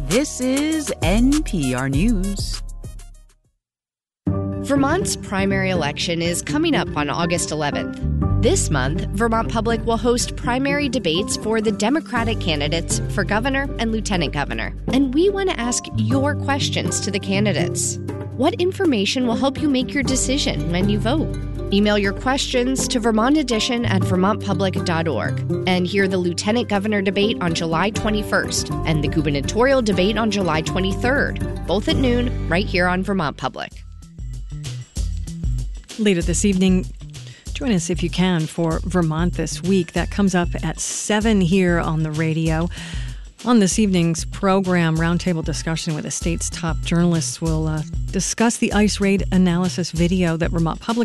This is NPR News. Vermont's primary election is coming up on August 11th. This month, Vermont Public will host primary debates for the Democratic candidates for governor and lieutenant governor. And we want to ask your questions to the candidates. What information will help you make your decision when you vote? Email your questions to vermontedition@vermontpublic.org and hear the lieutenant governor debate on July 21st and the gubernatorial debate on July 23rd, both at noon, right here on Vermont Public. Later this evening, join us if you can for Vermont This Week. That comes up at 7 here on the radio. On this evening's program, roundtable discussion with the state's top journalists will discuss the ICE raid analysis video that Vermont Public